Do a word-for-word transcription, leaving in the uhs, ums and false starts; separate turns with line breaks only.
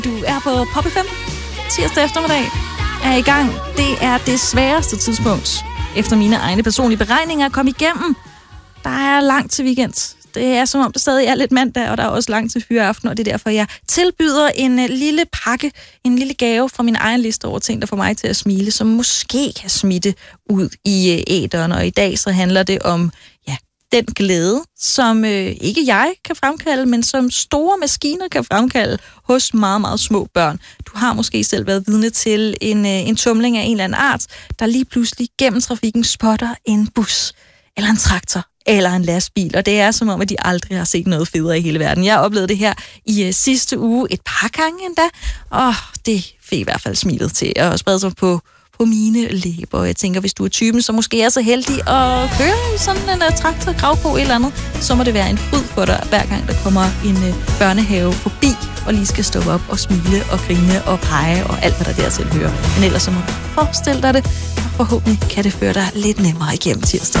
Du er på Pop F M. Tirsdag eftermiddag er i gang. Det er det sværeste tidspunkt, efter mine egne personlige beregninger, at komme igennem. Der er langt til weekend. Det er som om, det stadig er lidt mandag, og der er også langt til fyreaften, og det er derfor, jeg tilbyder en uh, lille pakke, en lille gave fra min egen liste over ting, der får mig til at smile, som måske kan smitte ud i uh, æteren. Og i dag så handler det om ja, den glæde, som øh, ikke jeg kan fremkalde, men som store maskiner kan fremkalde hos meget, meget små børn. Du har måske selv været vidne til en, øh, en tumling af en eller anden art, der lige pludselig gennem trafikken spotter en bus, eller en traktor, eller en lastbil, og det er som om, at de aldrig har set noget federe i hele verden. Jeg oplevede det her i uh, sidste uge et par gange endda, og det fik i hvert fald smilet til at sprede sig på på mine læber. Og jeg tænker, hvis du er typen, som måske er så heldig at køre i sådan en uh, traktor, grav på et eller andet, så må det være en fryd for dig, hver gang der kommer en uh, børnehave forbi, og lige skal stå op og smile og grine og pege og alt, hvad der dertil hører. Men ellers så må du forestille dig det, og forhåbentlig kan det føre dig lidt nemmere igennem tirsdag.